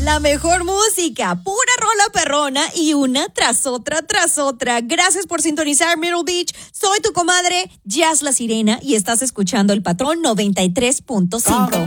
La mejor música, pura rola perrona y una tras otra tras otra. Gracias por sintonizar Myrtle Beach. Soy tu comadre Jazz la Sirena y estás escuchando El Patrón 93.5.